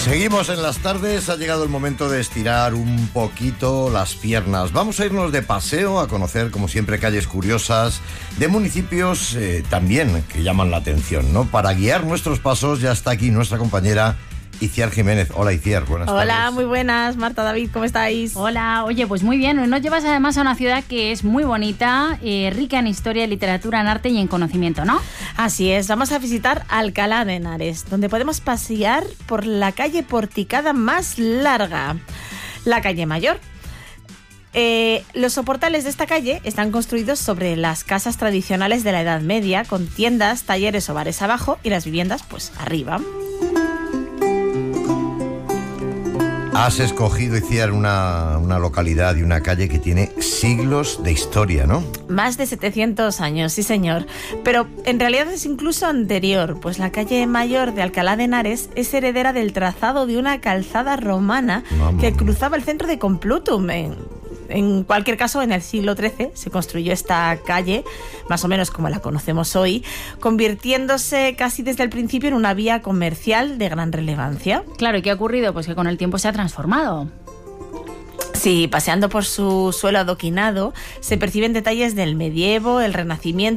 Seguimos en las tardes, ha llegado el momento de estirar un poquito las piernas. Vamos a irnos de paseo a conocer, como siempre, calles curiosas de municipios también que llaman la atención, ¿no? Para guiar nuestros pasos ya está aquí nuestra compañera Itziar Jiménez. Hola, Itziar, buenas tardes. Hola, muy buenas, Marta, David, ¿cómo estáis? Hola, oye, pues muy bien. Hoy nos llevas además a una ciudad que es muy bonita, rica en historia, en literatura, en arte y en conocimiento, ¿no? Así es, vamos a visitar Alcalá de Henares, donde podemos pasear por la calle porticada más larga, la calle Mayor. Los soportales de esta calle están construidos sobre las casas tradicionales de la Edad Media, con tiendas, talleres o bares abajo y las viviendas pues arriba. Has escogido, Itziar, una localidad y una calle que tiene siglos de historia, ¿no? Más de 700 años, sí señor. Pero en realidad es incluso anterior, pues la calle Mayor de Alcalá de Henares es heredera del trazado de una calzada romana que cruzaba el centro de Complutum. En cualquier caso, en el siglo XIII se construyó esta calle, más o menos como la conocemos hoy, convirtiéndose casi desde el principio en una vía comercial de gran relevancia. Claro, ¿y qué ha ocurrido? Pues que con el tiempo se ha transformado. Sí, paseando por su suelo adoquinado se perciben detalles del medievo, el Renacimiento